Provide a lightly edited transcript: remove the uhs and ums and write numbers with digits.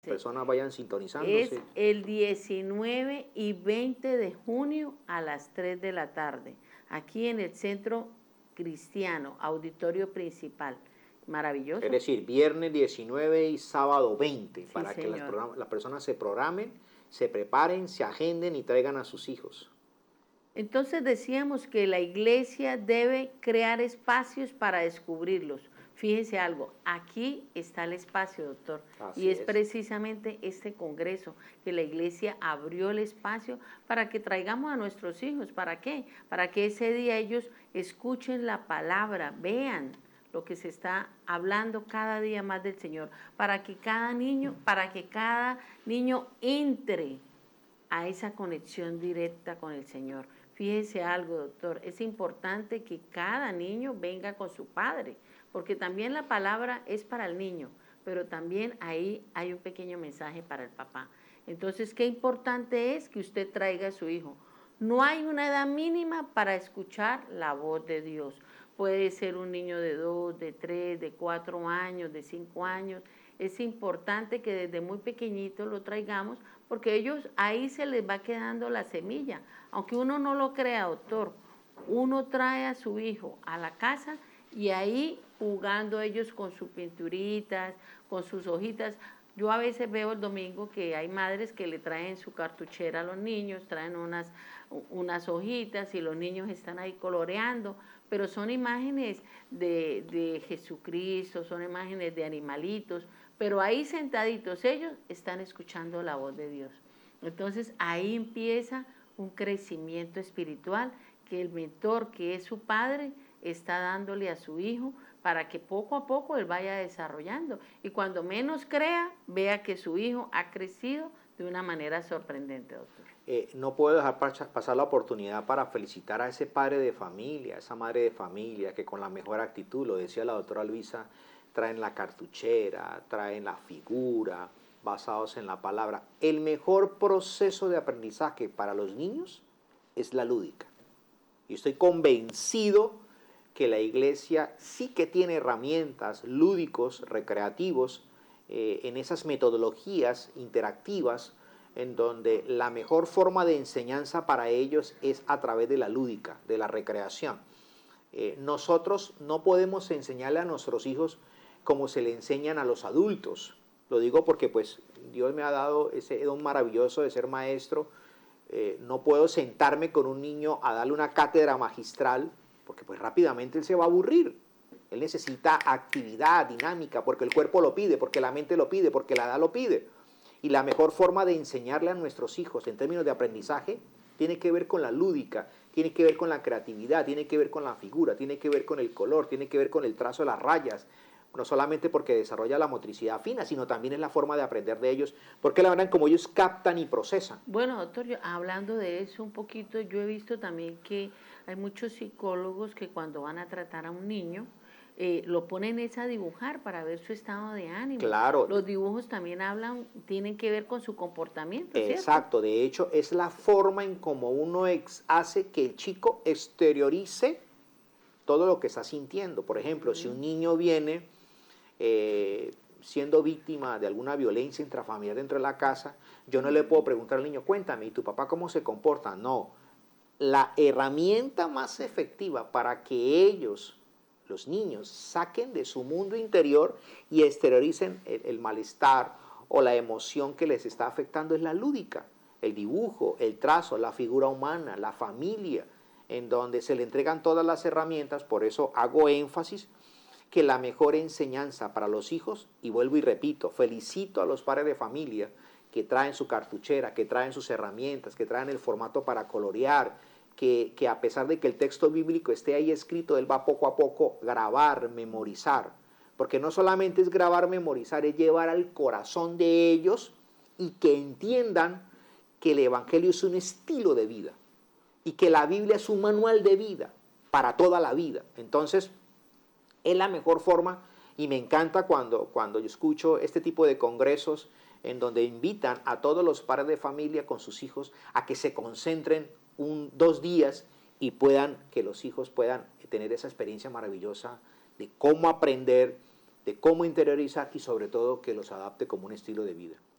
Personas vayan Es sintonizándose. el 19 y 20 de junio a las 3 de la tarde, aquí en el Centro Cristiano, auditorio principal. Maravilloso. Es decir, viernes 19 y sábado 20, Sí, para que señor. las personas se programen, se preparen, se agenden y traigan a sus hijos. Entonces decíamos que la iglesia debe crear espacios para descubrirlos. Fíjese algo, aquí está el espacio, doctor, y Así es es. precisamente este congreso que la iglesia abrió el espacio para que traigamos a nuestros hijos. ¿Para qué? Para que ese día ellos escuchen la palabra, vean lo que se está hablando cada día más del Señor, para que cada niño entre a esa conexión directa con el Señor. Fíjese algo, doctor, es importante que cada niño venga con su padre, porque también la palabra es para el niño, pero también ahí hay un pequeño mensaje para el papá. Entonces, qué importante es que usted traiga a su hijo. No hay una edad mínima para escuchar la voz de Dios. Puede ser un niño de 2, de 3, de 4 años, de 5 años. Es importante que desde muy pequeñito lo traigamos porque ellos ahí se les va quedando la semilla. Aunque uno no lo crea, doctor, uno trae a su hijo a la casa y ahí jugando ellos con sus pinturitas, con sus hojitas. Yo a veces veo el domingo que hay madres que le traen su cartuchera a los niños, traen unas hojitas y los niños están ahí coloreando, pero son imágenes de Jesucristo, son imágenes de animalitos, pero ahí sentaditos ellos están escuchando la voz de Dios. Entonces ahí empieza un crecimiento espiritual que el mentor, que es su padre, está dándole a su hijo para que poco a poco él vaya desarrollando. Y cuando menos crea, vea que su hijo ha crecido de una manera sorprendente, doctor. No puedo dejar pasar la oportunidad para felicitar a ese padre de familia, a esa madre de familia que con la mejor actitud, lo decía la doctora Luisa, traen la cartuchera, traen la figura, basados en la palabra. El mejor proceso de aprendizaje para los niños es la lúdica. Y estoy convencido que la iglesia sí que tiene herramientas lúdicos, recreativos, en esas metodologías interactivas, en donde la mejor forma de enseñanza para ellos es a través de la lúdica, de la recreación. Nosotros no podemos enseñarle a nuestros hijos como se le enseñan a los adultos. Lo digo porque pues Dios me ha dado ese don maravilloso de ser maestro. No puedo sentarme con un niño a darle una cátedra magistral porque pues rápidamente él se va a aburrir. Él necesita actividad, dinámica, porque el cuerpo lo pide, porque la mente lo pide, porque la edad lo pide. Y la mejor forma de enseñarle a nuestros hijos en términos de aprendizaje tiene que ver con la lúdica, tiene que ver con la creatividad, tiene que ver con la figura, tiene que ver con el color, tiene que ver con el trazo de las rayas. No solamente porque desarrolla la motricidad fina, sino también es la forma de aprender de ellos, porque la verdad como ellos captan y procesan. Bueno, doctor, hablando de eso un poquito, yo he visto también que hay muchos psicólogos que cuando van a tratar a un niño, lo ponen es a dibujar para ver su estado de ánimo. Claro. Los dibujos también tienen que ver con su comportamiento, ¿cierto? Exacto, de hecho es la forma en cómo uno hace que el chico exteriorice todo lo que está sintiendo. Por ejemplo, si un niño viene siendo víctima de alguna violencia intrafamiliar dentro de la casa, yo no le puedo preguntar al niño, cuéntame, ¿y tu papá cómo se comporta? No, la herramienta más efectiva para que ellos, los niños, saquen de su mundo interior y exterioricen el malestar o la emoción que les está afectando es la lúdica, el dibujo, el trazo, la figura humana, la familia, en donde se le entregan todas las herramientas. Por eso hago énfasis que la mejor enseñanza para los hijos, y vuelvo y repito, felicito a los padres de familia que traen su cartuchera, que traen sus herramientas, que traen el formato para colorear, que a pesar de que el texto bíblico esté ahí escrito, él va poco a poco grabar, memorizar, porque no solamente es grabar, memorizar, es llevar al corazón de ellos y que entiendan que el evangelio es un estilo de vida y que la Biblia es un manual de vida para toda la vida. Entonces, es la mejor forma y me encanta cuando yo escucho este tipo de congresos en donde invitan a todos los padres de familia con sus hijos a que se concentren 2 días y que los hijos puedan tener esa experiencia maravillosa de cómo aprender de cómo interiorizar y sobre todo que los adapte como un estilo de vida.